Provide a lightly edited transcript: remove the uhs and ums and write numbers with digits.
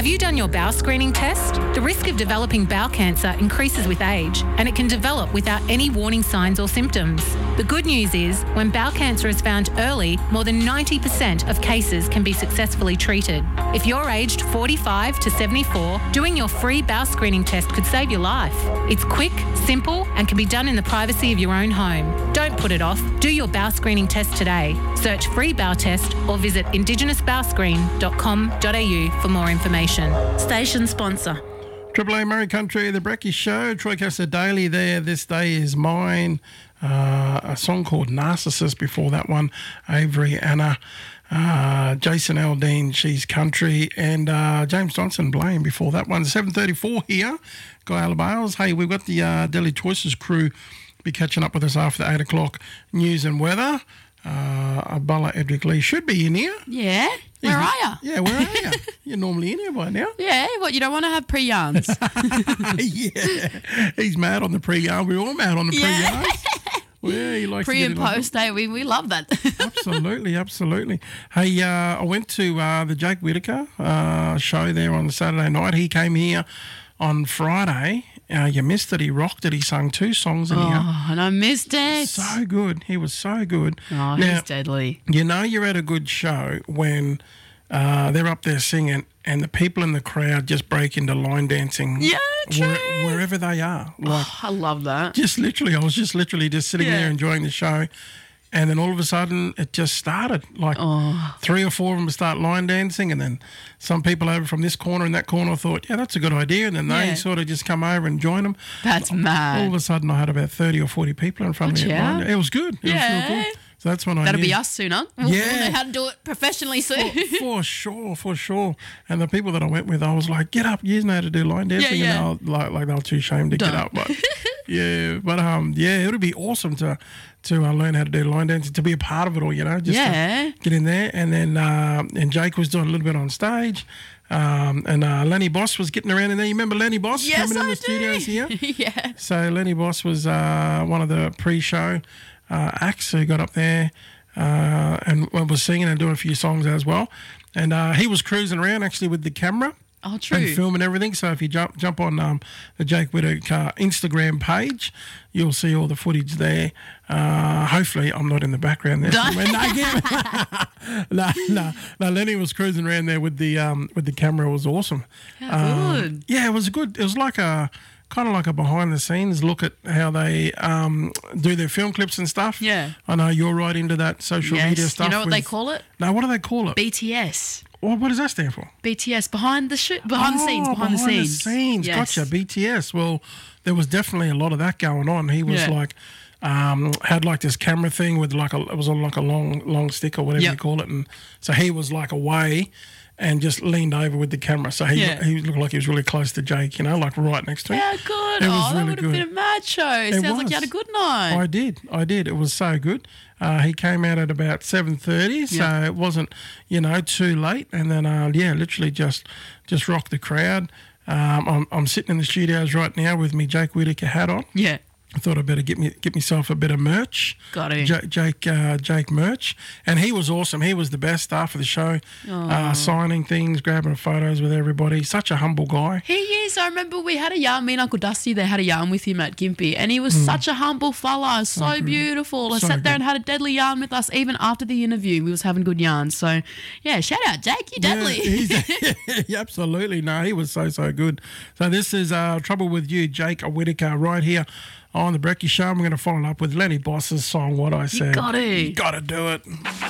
you done your bowel screening test? The risk of developing bowel cancer increases with age, and it can develop without any warning signs or symptoms. The good news is, when bowel cancer is found early, more than 90% of cases can be successfully treated. If you're aged 45 to 74, doing your free bowel screening test could save your life. It's quick, simple, and can be done in the privacy of your own home. Don't put it off. Do your bowel screening test today. Search free bowel test or visit indigenousbowelscreen.com.au for more information. Station sponsor. Triple A Murray Country, The Brecky Show, Troy Caster Daily there. This Day Is Mine. A song called Narcissus before that one. Avery Anna, Jason Aldean, She's Country, and James Johnson, Blame before that one. 7:34 here, Guy Alabales. Hey, we've got the Daily Choices crew be catching up with us after 8 o'clock news and weather. Abdullah Edric Lee should be in here. Yeah. Where are you? Yeah, where are you? You're normally in here by now. Yeah, what, you don't want to have pre-yarns? Yeah, he's mad on the pre-yarn. We're all mad on the pre-yarns. Yeah, he likes Pre and post, we love that. Absolutely. Hey, I went to the Jake Whittaker show there on Saturday night. He came here on Friday. You missed it. He rocked it. He sung 2 songs in here. Oh, and I missed it. So good. He was so good. Oh, he's deadly. You know you're at a good show when they're up there singing and the people in the crowd just break into line dancing. Yeah, true. Wherever they are. Like, I love that. I was just literally sitting there enjoying the show. And then all of a sudden, it just started. Like 3 or 4 of them start line dancing, and then some people over from this corner and that corner thought, yeah, that's a good idea. And then they sort of just come over and join them. That's mad. All of a sudden, I had about 30 or 40 people in front of me. It was good. It was real good. So that's when That'll be us soon, huh? We'll know how to do it professionally soon. For sure. And the people that I went with, I was like, get up, you know how to do line dancing. Yeah. And they were too ashamed to get up. But it would be awesome to learn how to do line dancing, to be a part of it all, just to get in there. And then and Jake was doing a little bit on stage. And Lenny Boss was getting around in there. You remember Lenny Boss coming in the studios here? Yeah. So Lenny Boss was one of the pre-show acts who got up there and was singing and doing a few songs as well. And he was cruising around actually with the camera. Oh, true. And filming everything. So if you jump on the Jake Whittaker Instagram page, you'll see all the footage there. Hopefully, I'm not in the background there. No. Lenny was cruising around there with the camera. It was awesome. Good. Yeah, it was good. It was like a kind of like a behind the scenes look at how they do their film clips and stuff. Yeah. I know you're right into that social media stuff. You know what they call it? No, what do they call it? BTS. What does that stand for? BTS, behind the scenes. Behind the scenes. Yes. Gotcha, BTS. Well, there was definitely a lot of that going on. He was like, had like this camera thing with it was on like a long stick or whatever you call it. And so he was like away and just leaned over with the camera. So he looked like he was really close to Jake, like right next to him. Yeah, good. It was that really would have been a mad show. Sounds like you had a good night. I did. It was so good. He came out at about 7:30, so it wasn't, too late. And then, literally just rocked the crowd. I'm sitting in the studios right now with me Jake Whittaker hat on. Yeah. I thought I'd better get myself a bit of merch. Got it. Jake merch. And he was awesome. He was the best star for the show. Signing things, grabbing photos with everybody. Such a humble guy. He is. I remember we had a yarn, me and Uncle Dusty, they had a yarn with him at Gympie, and he was such a humble fella. So beautiful. I sat there and had a deadly yarn with us even after the interview. We was having good yarns. So, yeah, shout out, Jake. You deadly. Yeah, absolutely. No, he was so good. So this is Trouble With You, Jake Whittaker, right here on the Brecky Show. I'm going to follow up with Lenny Boss's song, What I Said. You got to do it.